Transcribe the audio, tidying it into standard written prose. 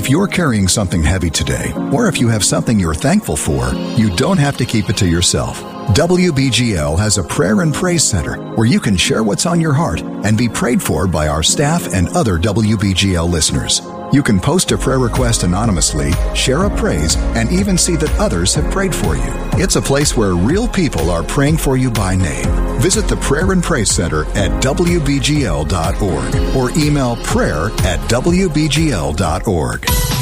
If you're carrying something heavy today, or if you have something you're thankful for, you don't have to keep it to yourself. WBGL has a prayer and praise center where you can share what's on your heart and be prayed for by our staff and other WBGL listeners. You can post a prayer request anonymously, share a praise, and even see that others have prayed for you. It's a place where real people are praying for you by name. Visit the Prayer and Praise Center at WBGL.org or email prayer@WBGL.org.